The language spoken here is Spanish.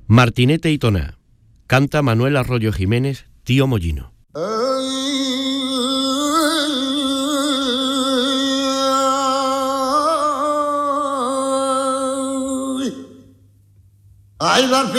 Martinete y Toná. Canta Manuel Arroyo Jiménez, Tío Mollino. Ay,